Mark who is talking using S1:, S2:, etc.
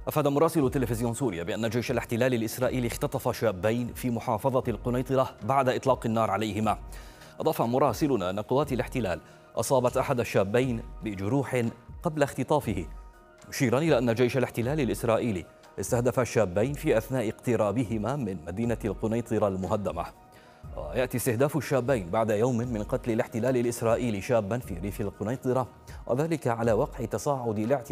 S1: أفاد مراسل تلفزيون سوريا بأن جيش الاحتلال الإسرائيلي اختطف شابين في محافظة القنيطرة بعد إطلاق النار عليهما. أضاف مراسلنا أن قوات الاحتلال أصابت أحد الشابين بجروح قبل اختطافه، مشيرا إلى أن جيش الاحتلال الإسرائيلي استهدف الشابين في أثناء اقترابهما من مدينة القنيطرة المهدمة. ويأتي استهداف الشابين بعد يوم من قتل الاحتلال الإسرائيلي شابا في ريف القنيطرة، وذلك على وقع تصاعد الاعتداءات